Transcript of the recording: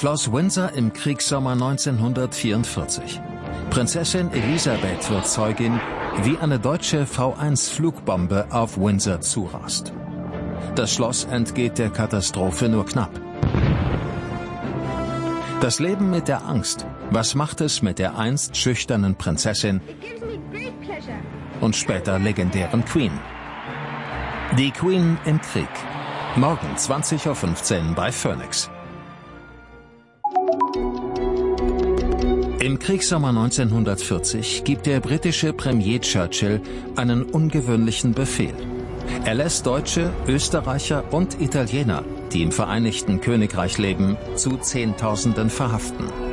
Schloss Windsor im Kriegssommer 1944. Prinzessin Elisabeth wird Zeugin, wie eine deutsche V1-Flugbombe auf Windsor zurast. Das Schloss entgeht der Katastrophe nur knapp. Das Leben mit der Angst, was macht es mit der einst schüchternen Prinzessin und später legendären Queen? Die Queen im Krieg. Morgen 20:15 Uhr bei Phoenix. Im Kriegssommer 1940 gibt der britische Premier Churchill einen ungewöhnlichen Befehl. Er lässt Deutsche, Österreicher und Italiener, die im Vereinigten Königreich leben, zu Zehntausenden verhaften.